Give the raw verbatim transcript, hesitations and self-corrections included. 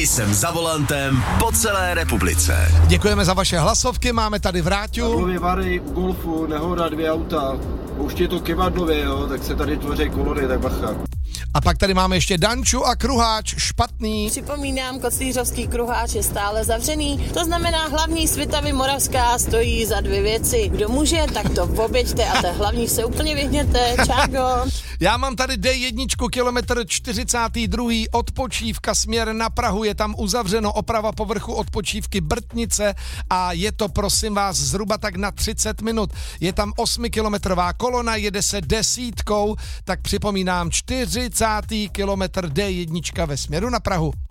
Jsem za volantem po celé republice. Děkujeme za vaše hlasovky, máme tady Vráťu. Karlovy Vary, u golfu, nehoda, dvě auta. Už je to kivadlově, jo, tak se tady tvoří kolony, tak bacha. A pak tady máme ještě Danču a Kruháč, špatný. Připomínám, Koclířovský Kruháč je stále zavřený, to znamená hlavní Svitavy Moravská stojí za dvě věci. Kdo může, tak to oběďte a té hlavní se úplně vyhněte. Čágo. Já mám tady D jedna, kilometr čtyřicátý druhý odpočívka směr na Prahu, je tam uzavřeno, oprava povrchu odpočívky Brtnice a je to, prosím vás, zhruba tak na třicet minut. Je tam osmikilometrová kolona, jede se desítkou, tak připomínám čtyřicátý kilometr D jedna ve směru na Prahu.